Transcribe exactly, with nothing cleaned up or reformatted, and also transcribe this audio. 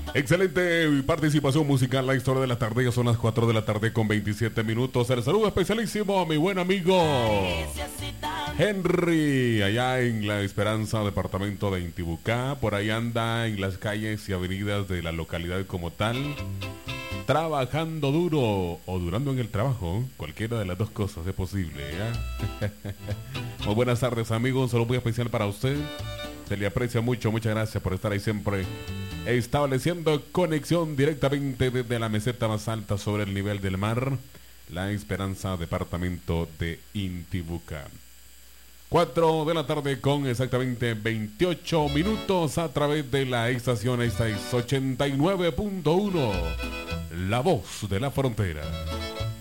Excelente participación musical, la historia de la tarde. Ya son las cuatro de la tarde con veintisiete minutos. El saludo especialísimo a mi buen amigo Henry, allá en La Esperanza, departamento de Intibucá. Por ahí anda en las calles y avenidas de la localidad como tal, trabajando duro o durando en el trabajo. Cualquiera de las dos cosas es posible, ¿eh? Muy buenas tardes, amigos. Un saludo muy especial para usted. Se le aprecia mucho. Muchas gracias por estar ahí siempre estableciendo conexión directamente desde la meseta más alta sobre el nivel del mar, La Esperanza, departamento de Intibucá. cuatro de la tarde con exactamente veintiocho minutos a través de la estación. Esta es ochenta y nueve punto uno, La Voz de la Frontera.